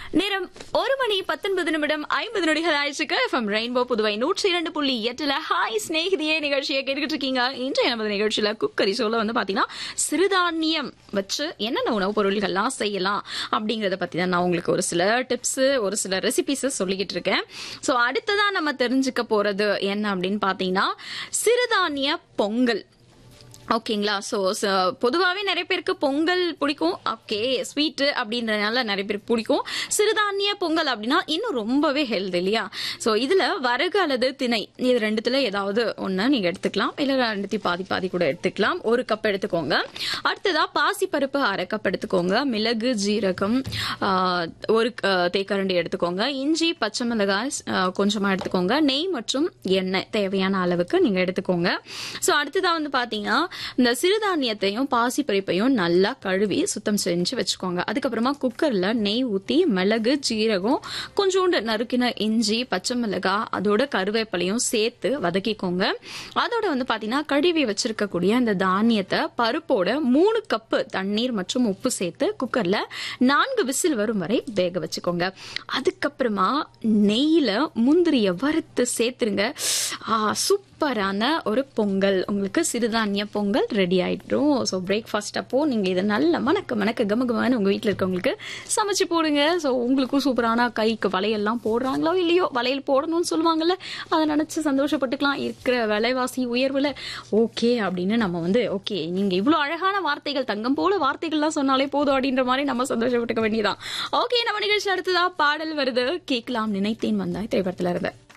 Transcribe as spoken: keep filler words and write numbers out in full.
நேரம் ஒரு மணி பத்தொன்பது நிமிடம் ஐம்பது நொடிகள் ஆயிடுச்சுக்கு எஃப்எம் ரெயின்போ புதுவை நூற்றி இரண்டு புள்ளி எட்டுல ஹாய் ஸ்நேகிதியே நிகழ்ச்சியை கேட்டுக்கிட்டு இருக்கீங்க. இன்றைய நமது நிகழ்ச்சியில குக்கரி ஷோல வந்து பாத்தீங்கன்னா சிறுதானியம் வச்சு என்னென்ன உணவுப் பொருள்கள்லாம் செய்யலாம் அப்படிங்கறத பத்தி தான் நான் உங்களுக்கு ஒரு சில டிப்ஸ் ஒரு சில ரெசிபிஸ் சொல்லிக்கிட்டு இருக்கேன். சோ அடுத்ததான் நம்ம தெரிஞ்சுக்க போறது என்ன அப்படின்னு பாத்தீங்கன்னா சிறுதானிய பொங்கல். ஓகேங்களா. ஸோ பொதுவாகவே நிறைய பேருக்கு பொங்கல் பிடிக்கும். ஓகே ஸ்வீட்டு அப்படின்றதுனால நிறைய பேருக்கு பிடிக்கும். சிறுதானிய பொங்கல் அப்படின்னா இன்னும் ரொம்பவே ஹெல்த் இல்லையா. ஸோ இதில் வரகு அல்லது திணை இது ரெண்டுத்துல ஏதாவது ஒன்று நீங்கள் எடுத்துக்கலாம். இல்லை ரெண்டுத்தையும் பாதி பாதி கூட எடுத்துக்கலாம். ஒரு கப் எடுத்துக்கோங்க. அடுத்ததா பாசிப்பருப்பு அரை கப் எடுத்துக்கோங்க. மிளகு ஜீரகம் ஒரு தேக்கரண்டி எடுத்துக்கோங்க. இஞ்சி பச்சை மிளகாய் கொஞ்சமாக எடுத்துக்கோங்க. நெய் மற்றும் எண்ணெய் தேவையான அளவுக்கு நீங்கள் எடுத்துக்கோங்க. ஸோ அடுத்ததா வந்து பார்த்தீங்கன்னா இந்த சிறுதானியத்தையும் பாசிப்பருப்பையும் நல்லா கழுவி சுத்தம் செஞ்சு வச்சுக்கோங்க. அதுக்கப்புறமா குக்கர்ல நெய் ஊத்தி மிளகு ஜீரகம் கொஞ்சோண்டு நறுக்கின இஞ்சி பச்சை மிளகாய் அதோட கருவேப்பிலையும் சேர்த்து வதக்கிக்கோங்க. அதோட வந்து பாத்தீங்கன்னா கழுவி வச்சிருக்கக்கூடிய அந்த தானியத்தை பருப்போட மூணு கப்பு தண்ணீர் மற்றும் உப்பு சேர்த்து குக்கர்ல நான்கு விசில் வரும் வரை வேக வச்சுக்கோங்க. அதுக்கப்புறமா நெய்யில முந்திரிய வறுத்து சேர்த்துருங்க. சூப்பரான ஒரு பொங்கல் உங்களுக்கு சிறுதானிய பொங்கல் ரெடி ஆயிடும். ஸோ பிரேக்ஃபாஸ்ட் அப்போ நீங்க இதை நல்ல மணக்க மணக்க கமகமான உங்க வீட்டில் இருக்கவங்களுக்கு சமைச்சு போடுங்க. ஸோ உங்களுக்கும் சூப்பரான கைக்கு வளையெல்லாம் போடுறாங்களோ இல்லையோ வளையல் போடணும்னு சொல்லுவாங்கல்ல, அதை நினைச்சு சந்தோஷப்பட்டுக்கலாம். இருக்கிற விலைவாசி உயர்வுல ஓகே அப்படின்னு நம்ம வந்து ஓகே நீங்க இவ்வளவு அழகான வார்த்தைகள் தங்கம் போல வார்த்தைகள்லாம் சொன்னாலே போதும் அப்படின்ற மாதிரி நம்ம சந்தோஷப்பட்டுக்க வேண்டியதான். ஓகே நம்ம நிகழ்ச்சி அடுத்ததா பாடல் வருது கேட்கலாம் நினைத்தேன் வந்தாய் திரைப்படத்துல இருந்து.